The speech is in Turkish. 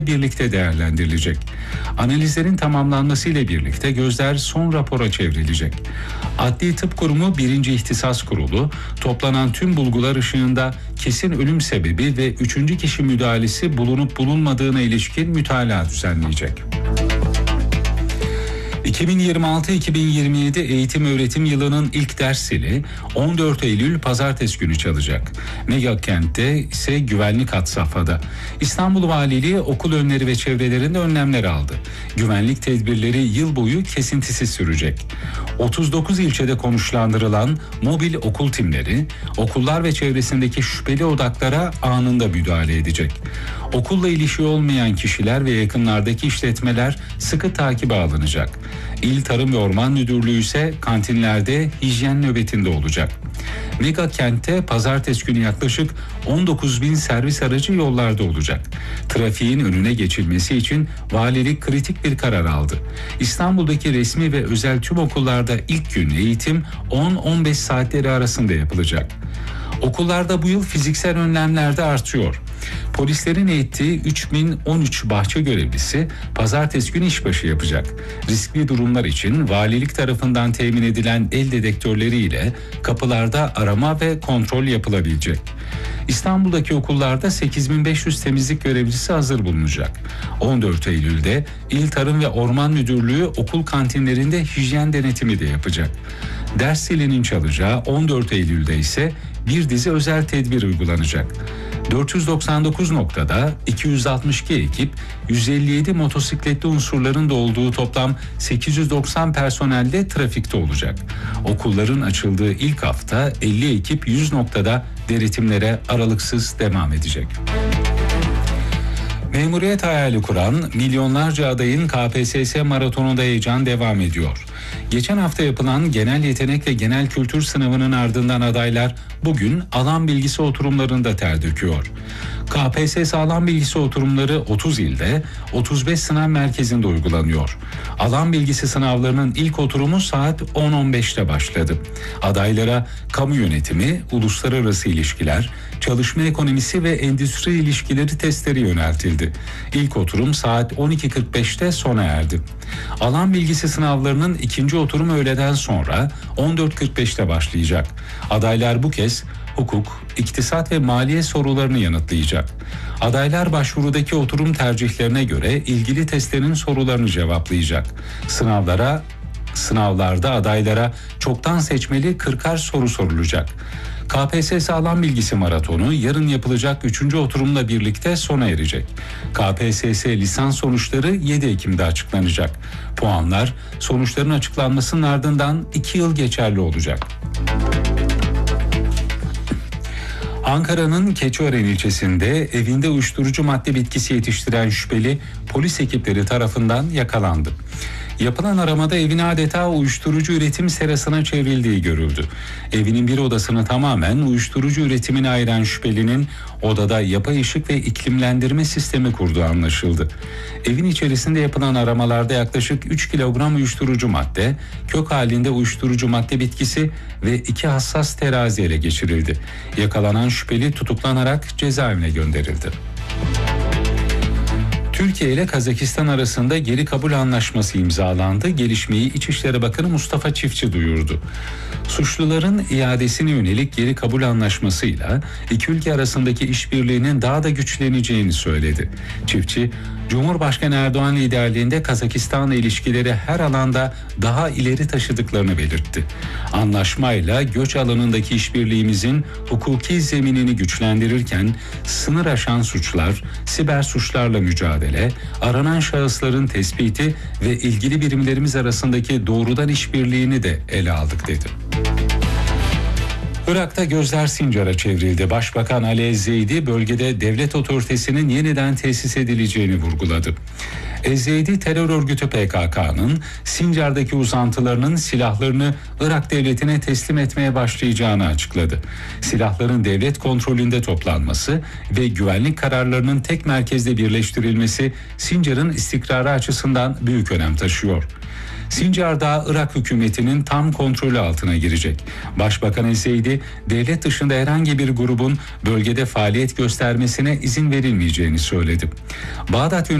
birlikte değerlendirilecek. Analizlerin tamamlanmasıyla birlikte gözler son rapora çevrilecek. Adli Tıp Kurumu 1. İhtisas Kurulu toplanan tüm bulgular ışığında kesin ölüm sebebi ve 3. kişi müdahalesi bulunup bulunmadığına ilişkin mütalaa düzenleyecek. 2026-2027 eğitim öğretim yılının ilk ders zili 14 Eylül Pazartesi günü çalacak. Megakent'te ise güvenlik had safhada. İstanbul Valiliği okul önleri ve çevrelerinde önlemler aldı. Güvenlik tedbirleri yıl boyu kesintisiz sürecek. 39 ilçede konuşlandırılan mobil okul timleri, okullar ve çevresindeki şüpheli odaklara anında müdahale edecek. Okulla ilişiği olmayan kişiler ve yakınlardaki işletmeler sıkı takibe alınacak. İl Tarım ve Orman Müdürlüğü ise kantinlerde hijyen nöbetinde olacak. Mega kentte pazartesi günü yaklaşık 19.000 servis aracı yollarda olacak. Trafiğin önüne geçilmesi için valilik kritik bir karar aldı. İstanbul'daki resmi ve özel tüm okullarda ilk gün eğitim 10-15 saatleri arasında yapılacak. Okullarda bu yıl fiziksel önlemler de artıyor. Polislerin eğittiği 3013 bahçe görevlisi pazartesi günü işbaşı yapacak. Riskli durumlar için valilik tarafından temin edilen el dedektörleriyle kapılarda arama ve kontrol yapılabilecek. İstanbul'daki okullarda 8500 temizlik görevlisi hazır bulunacak. 14 Eylül'de İl Tarım ve Orman Müdürlüğü okul kantinlerinde hijyen denetimi de yapacak. Ders zilinin çalacağı 14 Eylül'de ise bir dizi özel tedbir uygulanacak. 499 noktada 262 ekip, 157 motosikletli unsurların da olduğu toplam 890 personelle trafikte olacak. Okulların açıldığı ilk hafta 50 ekip 100 noktada denetimlere aralıksız devam edecek. Memuriyet hayali kuran milyonlarca adayın KPSS maratonunda heyecan devam ediyor. Geçen hafta yapılan genel yetenek ve genel kültür sınavının ardından adaylar bugün alan bilgisi oturumlarında ter döküyor. KPSS alan bilgisi oturumları 30 ilde, 35 sınav merkezinde uygulanıyor. Alan bilgisi sınavlarının ilk oturumu saat 10.15'te başladı. Adaylara kamu yönetimi, uluslararası ilişkiler, çalışma ekonomisi ve endüstri ilişkileri testleri yöneltildi. İlk oturum saat 12.45'te sona erdi. Alan bilgisi sınavlarının ikinci oturumu öğleden sonra 14.45'te başlayacak. Adaylar bu kez hukuk, iktisat ve maliye sorularını yanıtlayacak. Adaylar başvurudaki oturum tercihlerine göre ilgili testlerin sorularını cevaplayacak. Sınavlarda adaylara çoktan seçmeli 40'ar soru sorulacak. KPSS alan bilgisi maratonu yarın yapılacak 3. oturumla birlikte sona erecek. KPSS lisans sonuçları 7 Ekim'de açıklanacak. Puanlar sonuçların açıklanmasının ardından 2 yıl geçerli olacak. Ankara'nın Keçiören ilçesinde evinde uyuşturucu madde bitkisi yetiştiren şüpheli polis ekipleri tarafından yakalandı. Yapılan aramada evin adeta uyuşturucu üretim serasına çevrildiği görüldü. Evinin bir odasını tamamen uyuşturucu üretimine ayıran şüphelinin odada yapay ışık ve iklimlendirme sistemi kurduğu anlaşıldı. Evin içerisinde yapılan aramalarda yaklaşık 3 kilogram uyuşturucu madde, kök halinde uyuşturucu madde bitkisi ve 2 hassas terazi ele geçirildi. Yakalanan şüpheli tutuklanarak cezaevine gönderildi. Türkiye ile Kazakistan arasında geri kabul anlaşması imzalandı. Gelişmeyi İçişleri Bakanı Mustafa Çiftçi duyurdu. Suçluların iadesine yönelik geri kabul anlaşmasıyla iki ülke arasındaki işbirliğinin daha da güçleneceğini söyledi. Çiftçi, Cumhurbaşkanı Erdoğan liderliğinde Kazakistan'la ilişkileri her alanda daha ileri taşıdıklarını belirtti. Anlaşmayla göç alanındaki işbirliğimizin hukuki zeminini güçlendirirken sınır aşan suçlar, siber suçlarla mücadele, aranan şahısların tespiti ve ilgili birimlerimiz arasındaki doğrudan işbirliğini de ele aldık dedi. Irak'ta gözler Sincar'a çevrildi. Başbakan Ali Ezzeydi bölgede devlet otoritesinin yeniden tesis edileceğini vurguladı. Ezzeydi terör örgütü PKK'nın Sincar'daki uzantılarının silahlarını Irak devletine teslim etmeye başlayacağını açıkladı. Silahların devlet kontrolünde toplanması ve güvenlik kararlarının tek merkezde birleştirilmesi Sincar'ın istikrarı açısından büyük önem taşıyor. Sincar Dağı Irak hükümetinin tam kontrolü altına girecek. Başbakan El-Seydi, devlet dışında herhangi bir grubun bölgede faaliyet göstermesine izin verilmeyeceğini söyledi. Bağdat